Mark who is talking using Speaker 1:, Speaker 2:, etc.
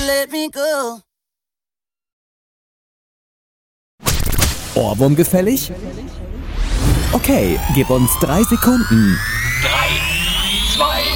Speaker 1: Let me go.
Speaker 2: Ohrwurm gefällig? Okay, gib uns 3 Sekunden.
Speaker 3: 3, 2,